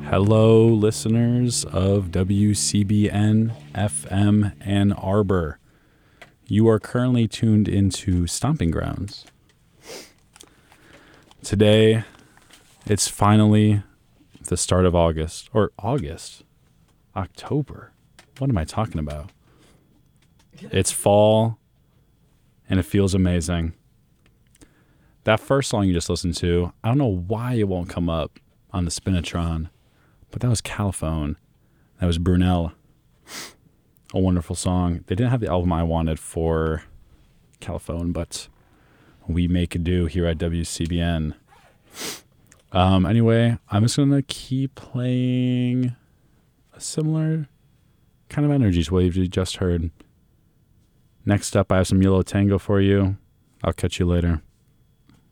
Hello, listeners of WCBN FM Ann Arbor. You are currently tuned into Stomping Grounds. Today, it's finally the start of August. Or August? October. What am I talking about? It's fall, and it feels amazing. That first song you just listened to, I don't know why it won't come up on the Spinatron, but that was Caliphone. That was Brunel. A wonderful song. They didn't have the album I wanted for Caliphone, but we make a do here at WCBN. Anyway, I'm just going to keep playing a similar kind of energy to what you've just heard. Next up, I have some Yellow Tango for you. I'll catch you later.